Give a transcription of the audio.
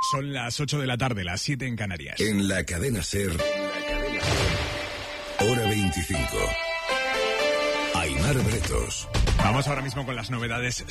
Son las 8 de la tarde, las 7 en Canarias. En la cadena SER, hora 25. Aimar Bretos. Vamos ahora mismo con las novedades